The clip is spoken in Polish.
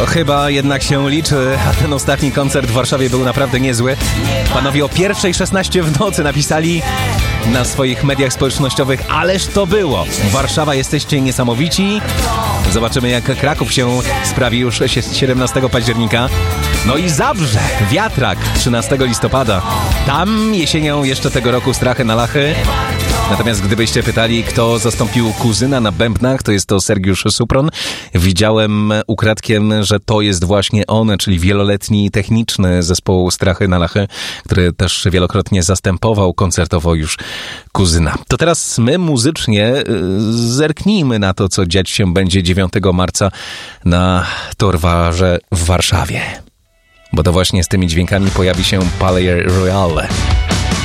To chyba jednak się liczy, a ten ostatni koncert w Warszawie był naprawdę niezły. Panowie o 1:16 w nocy napisali na swoich mediach społecznościowych: ależ to było! Warszawa, jesteście niesamowici. Zobaczymy, jak Kraków się sprawi już 17 października. No i Zabrze, Wiatrak 13 listopada. Tam jesienią jeszcze tego roku Strachy na Lachy. Natomiast gdybyście pytali, kto zastąpił Kuzyna na bębnach, to jest to Sergiusz Supron. Widziałem ukradkiem, że to jest właśnie on, czyli wieloletni techniczny zespołu Strachy na Lachy, który też wielokrotnie zastępował koncertowo już Kuzyna. To teraz my muzycznie zerknijmy na to, co dziać się będzie 9 marca na Torwarze w Warszawie. Bo to właśnie z tymi dźwiękami pojawi się Palais Royal.